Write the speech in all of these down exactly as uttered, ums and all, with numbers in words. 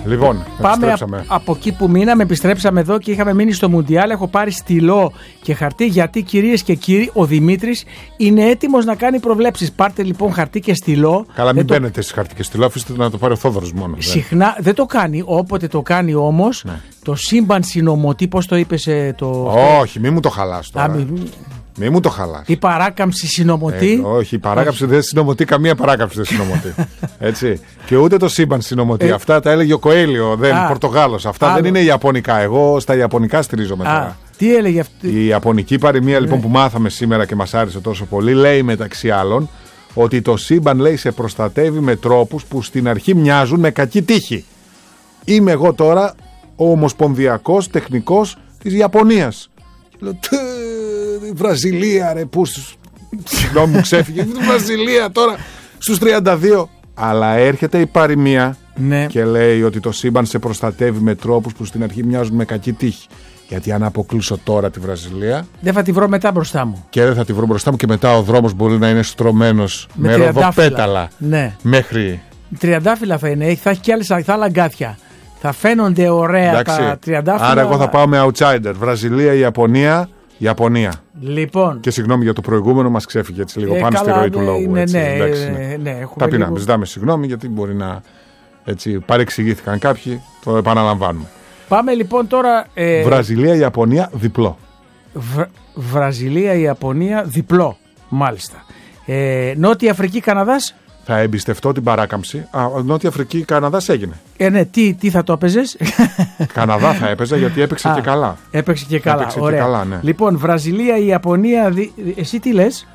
Λοιπόν, πάμε α, από εκεί που μείναμε, επιστρέψαμε εδώ και είχαμε μείνει στο Μουντιάλ. Έχω πάρει στυλό και χαρτί γιατί, κυρίες και κύριοι, ο Δημήτρης είναι έτοιμος να κάνει προβλέψεις. Πάρτε λοιπόν χαρτί και στυλό. Καλά, μην μπαίνετε το... σε χαρτί και στυλό, αφήστε να το πάρει ο Θόδωρος μόνο. Συχνά δεν το κάνει, όποτε το κάνει όμως, ναι. Το σύμπαν συνωμοτή, πώς το είπες το. Όχι, μη μου το χαλάς τώρα. Α, μη... Μη μου το χαλάς. Η παράκαμψη συνωμοτή. Ε, όχι, η παράκαμψη δεν συνωμοτή, καμία παράκαμψη δεν συνωμοτή. Έτσι. Και ούτε το σύμπαν συνωμοτή. Ε, Αυτά τα έλεγε ο Κοέλιο, δεν είναι Πορτογάλος. Αυτά άλλο. Δεν είναι Ιαπωνικά. Εγώ στα Ιαπωνικά στηρίζομαι τώρα. Α, τι έλεγε αυτή. Η Ιαπωνική παροιμία λοιπόν που μάθαμε σήμερα και μας άρεσε τόσο πολύ λέει μεταξύ άλλων ότι το σύμπαν λέει σε προστατεύει με τρόπους που στην αρχή μοιάζουν με κακή τύχη. Είμαι εγώ τώρα ο ομοσπονδιακός τεχνικός της Ιαπωνίας. Λέω, η Βραζιλία ρε, πού συγγνώμη μου ξέφυγε η Βραζιλία τώρα στους τριάντα δύο. Αλλά έρχεται η παροιμία ναι. Και λέει ότι το σύμπαν σε προστατεύει με τρόπους που στην αρχή μοιάζουν με κακή τύχη. Γιατί αν αποκλείσω τώρα τη Βραζιλία, δεν θα τη βρω μετά μπροστά μου. Και δεν θα τη βρω μπροστά μου και μετά ο δρόμος μπορεί να είναι στρωμένος με, με ροδοπέταλα ναι. Μέχρι τριαντάφυλλα θα είναι, θα έχει και άλλες, θα άλλα αγκάθια. Θα φαίνονται ωραία. Εντάξει. Τα τριαντάφυλλα. Άρα εγώ θα πάω με outsider. Βραζιλία, Ιαπωνία, Ιαπωνία. Λοιπόν. Και συγγνώμη για το προηγούμενο, μας ξέφυγε έτσι λίγο ε, πάνω καλά, στη ροή ναι, του λόγου. Ναι, έτσι, ναι, εντάξει, ναι, ναι, ναι, ταπεινά, λίγο... ζητάμε συγγνώμη γιατί μπορεί να έτσι, παρεξηγήθηκαν κάποιοι. Το επαναλαμβάνουμε. Πάμε λοιπόν τώρα. Ε... Βραζιλία, Ιαπωνία, διπλό. Β... Βραζιλία, Ιαπωνία, διπλό. Μάλιστα. Ε, Νότια Αφρική, Καναδάς. Θα εμπιστευτώ την παράκαμψη. Α, Νότια Αφρική, Καναδάς έγινε. Ε, ναι, τι, τι θα το έπαιζες. Καναδά θα έπαιζα γιατί έπαιξε Α, και καλά. Έπαιξε και καλά. Έπαιξε ωραία. Και καλά ναι. Λοιπόν, Βραζιλία, Ιαπωνία. Δι... Εσύ τι λες.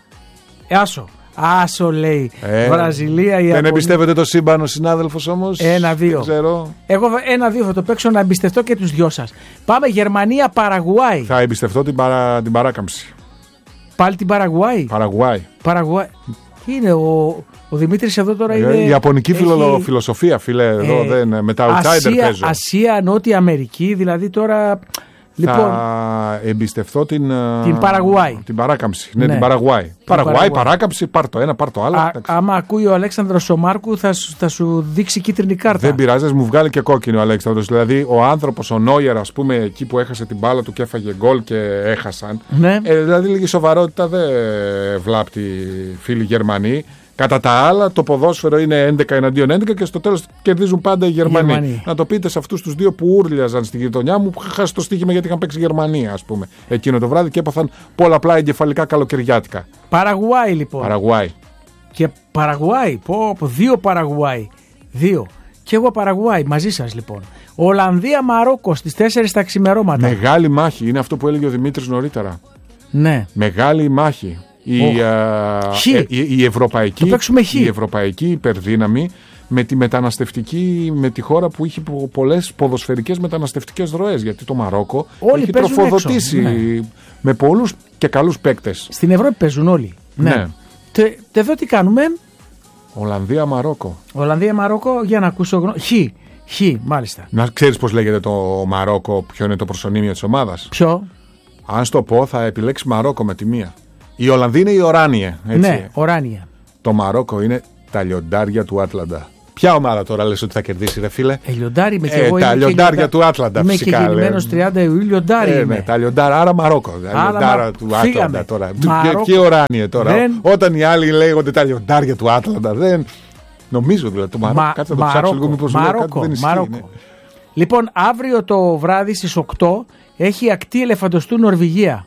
Ε, άσο. Άσο λέει. Ε, Βραζιλία, Ιαπωνία. Δεν εμπιστεύεται το σύμπαν ο συνάδελφος όμως. Ένα-δύο. Εγώ ένα-δύο θα το παίξω να εμπιστευτώ και τους δυο σας. Πάμε Γερμανία, Παραγουάη. Θα εμπιστευτώ την, παρα... την παράκαμψη. Πάλι την Παραγουάη. Παραγουάη. Παραγουάη. Τι είναι ο, ο Δημήτρης εδώ τώρα είναι. Η Ιαπωνική έχει... φιλοσοφία, φίλε. Εδώ ε, δεν, με τα outsider παίζω. Ασία, Νότια Αμερική, δηλαδή τώρα. Θα λοιπόν, εμπιστευτώ την, την Παραγουάη. Την παράκαμψη. Ναι, ναι. την Παραγουάη. Παραγουάη, παράκαμψη, πάρ' το ένα, πάρ' το άλλο. Α, άμα ακούει ο Αλέξανδρος Σομάρκου, θα, θα σου δείξει κίτρινη κάρτα. Δεν πειράζει, μου βγάλει και κόκκινο ο Αλέξανδρος. Δηλαδή, ο άνθρωπος, ο Νόιερ, ας πούμε, εκεί που έχασε την μπάλα του και έφαγε γκολ και έχασαν. Ναι. Ε, δηλαδή, λίγη σοβαρότητα δεν βλάπτει φίλοι Γερμανοί. Κατά τα άλλα, το ποδόσφαιρο είναι έντεκα εναντίον έντεκα και στο τέλος κερδίζουν πάντα οι Γερμανοί. Γερμανοί. Να το πείτε σε αυτούς τους δύο που ούρλιαζαν στη γειτονιά μου, που είχαν χάσει το στοίχημα γιατί είχαν παίξει Γερμανία, ας πούμε, εκείνο το βράδυ και έπαθαν πολλαπλά εγκεφαλικά καλοκαιριάτικα. Παραγουάη λοιπόν. Παραγουάη. Και Παραγουάη, πω, πω δύο Παραγουάη. Δύο. Και εγώ Παραγουάη, μαζί σας λοιπόν. Ολλανδία, Μαρόκο στις τέσσερις τα ξημερώματα. Μεγάλη μάχη, είναι αυτό που έλεγε ο Δημήτρης νωρίτερα. Ναι. Μεγάλη μάχη. Η, oh. uh, ε, η, η, ευρωπαϊκή, η ευρωπαϊκή υπερδύναμη με τη μεταναστευτική, με τη χώρα που είχε πολλές ποδοσφαιρικές μεταναστευτικές ροές, γιατί το Μαρόκο όλοι έχει τροφοδοτήσει ναι. με πολλούς και καλούς παίκτες. Στην Ευρώπη παίζουν όλοι. Ναι. ναι. Τε, τε εδώ τι κάνουμε. Ολλανδία Μαρόκο. Ολλανδία Μαρόκο, για να ακούσω γνω... Χ. Χ, μάλιστα. Να ξέρεις πώς λέγεται το Μαρόκο, ποιο είναι το προσωνύμιο της ομάδας. Ποιο. Αν στο πω θα επιλέξει Μαρόκο με τη μία. Η Ολλανδία είναι η Οράνια. Έτσι. Ναι, Οράνια. Το Μαρόκο είναι τα λιοντάρια του Άτλαντα. Ποια ομάδα τώρα λες ότι θα κερδίσει, ρε φίλε? Ε, λιοντάρι με και ε, εγώ. Τα λιοντάρια του Άτλαντα, είμαι φυσικά. Είμαι και γεννημένος τριάντα Ιουλίου, λιοντάρι. Ε, είμαι. Ναι, τα λιοντάρια, άρα Μαρόκο. Τα λιοντάρια του Άτλαντα τώρα. Μαρόκο. Και Οράνια τώρα. Δεν... Όταν οι άλλοι λέγονται τα λιοντάρια του Άτλαντα, δεν. Νομίζω δηλαδή. Το Μαρόκο. Μα... Κάτσε να το ψάξω λίγο, μήπως Μαρόκο. Δεν ισχύει, ναι. Λοιπόν, αύριο το βράδυ στις οκτώ έχει ακτή ελεφαντοστού Νορβηγία.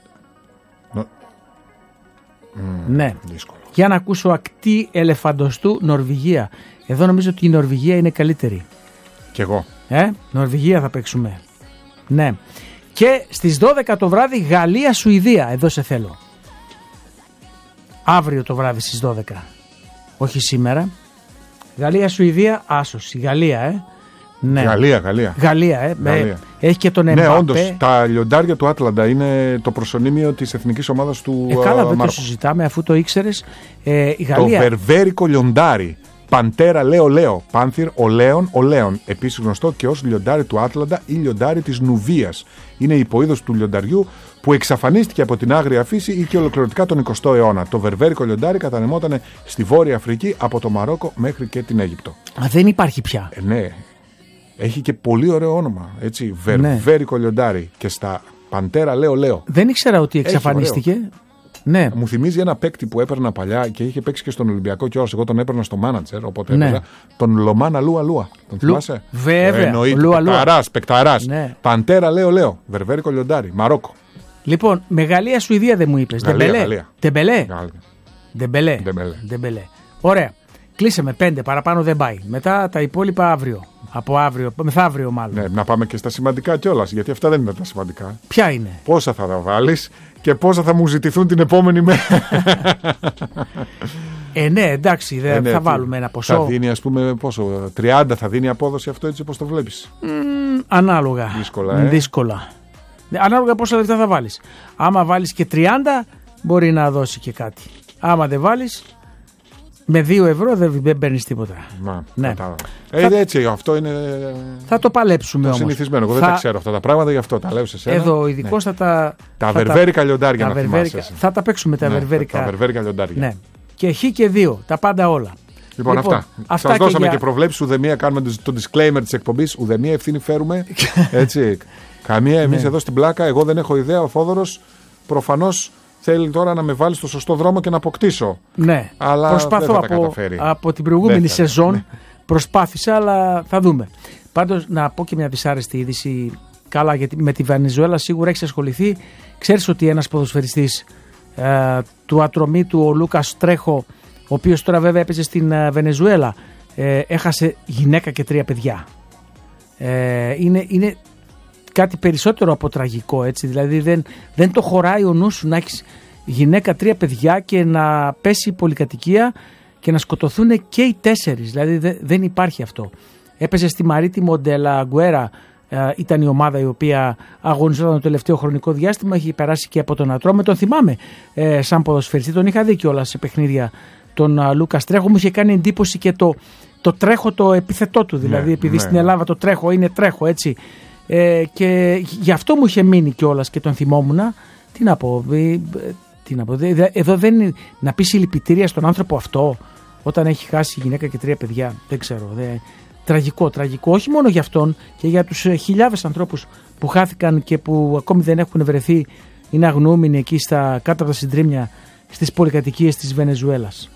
Mm, ναι. Δύσκολο. Για να ακούσω ακτή ελεφαντοστού Νορβηγία. Εδώ νομίζω ότι η Νορβηγία είναι καλύτερη. Κι εγώ. Ε, Νορβηγία θα παίξουμε. Ναι. Και στις δώδεκα το βράδυ Γαλλία-Σουηδία. Εδώ σε θέλω. Αύριο το βράδυ στις δώδεκα. Όχι σήμερα. Γαλλία-Σουηδία, άσος. Η Γαλλία, ε. Ναι. Γαλλία, Γαλλία. Γαλλία, ε. Γαλλία. Έχει και τον Εμπαπέ. Ναι, όντως. Τα λιοντάρια του Άτλαντα είναι το προσωνύμιο της εθνικής ομάδας του ε, καλά, δεν Μαρόκο. το συζητάμε αφού το ήξερες. Ε, η Γαλλία... Το βερβέρικο λιοντάρι. Παντέρα Λέο Λέο. Πάνθυρ ο Λέον ο Λέον. Επίσης γνωστό και ως λιοντάρι του Άτλαντα ή λιοντάρι της Νουβίας. Είναι υποείδος του λιονταριού που εξαφανίστηκε από την άγρια φύση ή και ολοκληρωτικά τον εικοστό αιώνα. Το βερβέρικο λιοντάρι κατανεμόταν στη Βόρεια Αφρική από το Μαρόκο μέχρι και την Αίγυπτο. Α, δεν υπάρχει πια. Ε, ναι. Έχει και πολύ ωραίο όνομα. Έτσι, Βερβέρικο λιοντάρι. Και στα Παντέρα λέω λέω. Δεν ήξερα ότι εξαφανίστηκε. Ναι. Μου θυμίζει ένα παίκτη που έπαιρνα παλιά και είχε παίξει και στον Ολυμπιακό κιόλας. Εγώ τον έπαιρνα στο μάνατζερ, οπότε ναι. έπαιζα. Τον Λομάνα Λούα Λούα. Τον Λου... θυμάσαι? Βέβαια. Εννοείται. Πεκταράς, πεκταράς. Ναι. Παντέρα λέω λέω. Βερβέρικο λιοντάρι. Μαρόκο. Λοιπόν, Μεγαλία Σουηδία δεν μου είπες. Ντεμπελέ. Ντεμπελέ. Ντεμπελέ. Ντεμπελέ. Ωραία. Κλείσαμε πέντε, παραπάνω δεν πάει. Μετά τα υπόλοιπα αύριο. Από αύριο, μεθαύριο μάλλον. Ναι, να πάμε και στα σημαντικά κιόλας, γιατί αυτά δεν είναι τα σημαντικά. Ποια είναι? Πόσα θα τα βάλεις και πόσα θα μου ζητηθούν την επόμενη μέρα. Ε, ναι, εντάξει, δεν ε, ναι, θα τι, βάλουμε ένα ποσό. Θα δίνει, ας πούμε, πόσο, τριάντα θα δίνει απόδοση αυτό, έτσι όπως το βλέπεις? Mm, ανάλογα. Δύσκολα, ε. Δύσκολα. Ανάλογα πόσα λεφτά θα βάλεις. Άμα βάλεις και τριάντα, μπορεί να δώσει και κάτι. Άμα δεν βάλεις, με δύο ευρώ δεν παίρνεις τίποτα. Μα, ναι. Ε, θα... Έτσι, αυτό είναι. Θα το παλέψουμε όμως. Συνηθισμένο. Εγώ θα... δεν τα ξέρω αυτά τα πράγματα, γι' αυτό τα λέω σε σένα. Εδώ ο ειδικός ναι. θα τα. Τα βερβέρικα τα... λιοντάρια τα να βερβέρικα... θυμάσαι. Θα τα παίξουμε τα ναι, βερβέρικα. Τα βερβέρικα λιοντάρια. Ναι. Και χ και δύο. Τα πάντα όλα. Λοιπόν, λοιπόν αυτά. αυτά. Σας δώσαμε και, για... και προβλέψεις. Ουδεμία κάνουμε το disclaimer της εκπομπής. Ουδεμία ευθύνη φέρουμε. Έτσι. Καμία εμείς ναι. εδώ στην πλάκα. Εγώ δεν έχω ιδέα. Ο Θόδωρος προφανώς θέλει τώρα να με βάλει στο σωστό δρόμο και να αποκτήσω. Ναι. Αλλά προσπαθώ δεν θα από, από την προηγούμενη θα, σεζόν. Ναι. Προσπάθησα, αλλά θα δούμε. Πάντως, να πω και μια δυσάρεστη είδηση. Καλά, γιατί με τη Βενεζουέλα σίγουρα έχει ασχοληθεί. Ξέρεις ότι ένας ποδοσφαιριστής ε, του ατρωμίτου, ο Λούκας Τρέχο, ο οποίος τώρα βέβαια έπαιζε στην ε, Βενεζουέλα, ε, έχασε γυναίκα και τρία παιδιά. Ε, είναι, είναι κάτι περισσότερο από τραγικό, έτσι. Δηλαδή δεν, δεν το χωράει ο νους σου να έχεις γυναίκα, τρία παιδιά και να πέσει η πολυκατοικία και να σκοτωθούν και οι τέσσερις. Δηλαδή δεν, δεν υπάρχει αυτό. Έπαιζε στη Μαρίτιμο Ντελα Γκουέρα, ήταν η ομάδα η οποία αγωνιζόταν το τελευταίο χρονικό διάστημα, έχει περάσει και από τον Ατρόμητο. Τον θυμάμαι ε, σαν ποδοσφαιριστή, τον είχα δει κιόλας σε παιχνίδια τον α, Λούκας Τρέχο. Μου είχε κάνει εντύπωση και το, το τρέχο το επίθετό του, δηλαδή ναι, επειδή ναι. στην Ελλάδα το τρέχο είναι τρέχο, έτσι. Ε, και γι' αυτό μου είχε μείνει κιόλας και τον θυμόμουν. Τι να πω, ε, τι να πω δε, εδώ δεν είναι να πει συλληπιτήρια στον άνθρωπο αυτό όταν έχει χάσει γυναίκα και τρία παιδιά. Δεν ξέρω. Δε, τραγικό, τραγικό. Όχι μόνο για αυτόν και για τους ε, χιλιάδες ανθρώπους που χάθηκαν και που ακόμη δεν έχουν βρεθεί, είναι αγνοούμενοι εκεί στα, κάτω από τα συντρίμμια στις πολυκατοικίες της Βενεζουέλας.